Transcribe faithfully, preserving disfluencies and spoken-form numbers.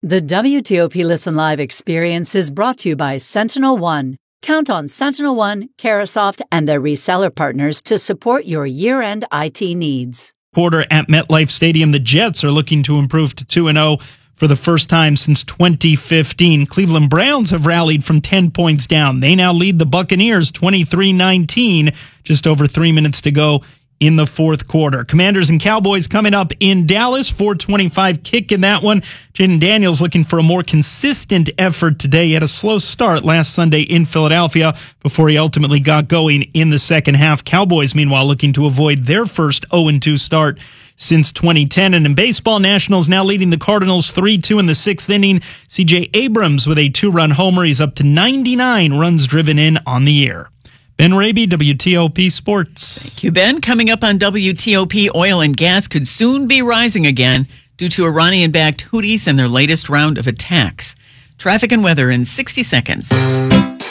The W T O P Listen Live experience is brought to you by Sentinel One. Count on Sentinel One, Carasoft, and their reseller partners to support your year-end I T needs. Quarter at MetLife Stadium, the Jets are looking to improve to two and oh for the first time since twenty fifteen. Cleveland Browns have rallied from ten points down. They now lead the Buccaneers twenty-three nineteen, just over three minutes to go in the fourth quarter. Commanders and Cowboys coming up in Dallas. four twenty-five kick in that one. Jaden Daniels looking for a more consistent effort today. He had a slow start last Sunday in Philadelphia before he ultimately got going in the second half. Cowboys, meanwhile, looking to avoid their first oh and two start since twenty ten. And in baseball, Nationals now leading the Cardinals three two in the sixth inning. C J Abrams with a two-run homer. He's up to ninety-nine runs driven in on the year. Ben Raby, W T O P Sports. Thank you, Ben. Coming up on W T O P, oil and gas could soon be rising again due to Iranian-backed Houthis and their latest round of attacks. Traffic and weather in sixty seconds.